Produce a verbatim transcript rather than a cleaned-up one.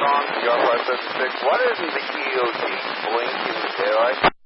Kong, Jar five seven six. Why doesn't the E O D blink in the daylight?